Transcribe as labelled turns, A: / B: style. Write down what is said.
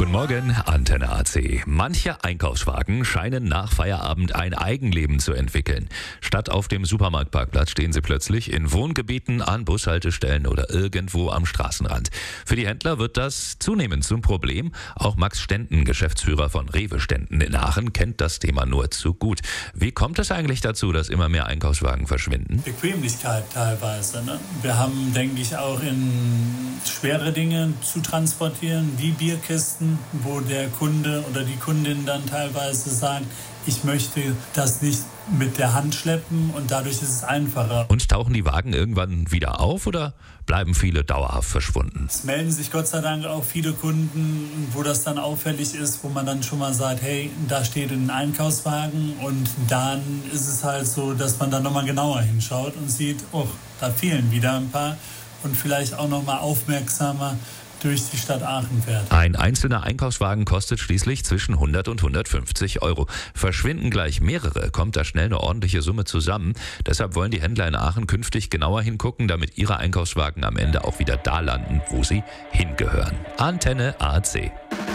A: Guten Morgen, Antenne AC. Manche Einkaufswagen scheinen nach Feierabend ein Eigenleben zu entwickeln. Statt auf dem Supermarktparkplatz stehen sie plötzlich in Wohngebieten, an Bushaltestellen oder irgendwo am Straßenrand. Für die Händler wird das zunehmend zum Problem. Auch Max Stenden, Geschäftsführer von Rewe-Ständen in Aachen, kennt das Thema nur zu gut. Wie kommt es eigentlich dazu, dass immer mehr Einkaufswagen verschwinden?
B: Bequemlichkeit teilweise. Ne? Wir haben, denke ich, auch in schwere Dinge zu transportieren, wie Bierkisten, wo der Kunde oder die Kundin dann teilweise sagt, ich möchte das nicht mit der Hand schleppen und dadurch ist es einfacher.
A: Und tauchen die Wagen irgendwann wieder auf oder bleiben viele dauerhaft verschwunden?
B: Es melden sich Gott sei Dank auch viele Kunden, wo das dann auffällig ist, wo man dann schon mal sagt, hey, da steht ein Einkaufswagen und dann ist es halt so, dass man dann nochmal genauer hinschaut und sieht, oh, da fehlen wieder ein paar und vielleicht auch nochmal aufmerksamer durch die Stadt Aachen fährt.
A: Ein einzelner Einkaufswagen kostet schließlich zwischen 100 und 150 Euro. Verschwinden gleich mehrere, kommt da schnell eine ordentliche Summe zusammen. Deshalb wollen die Händler in Aachen künftig genauer hingucken, damit ihre Einkaufswagen am Ende auch wieder da landen, wo sie hingehören. Antenne AC.